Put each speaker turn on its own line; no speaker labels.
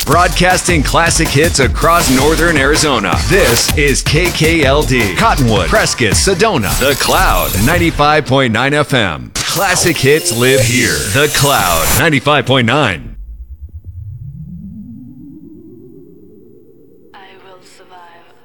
Broadcasting classic hits across northern Arizona. This is KKLD, Cottonwood, Prescott, Sedona, The Cloud, 95.9 FM. Classic hits live here. The Cloud, 95.9.
I will survive.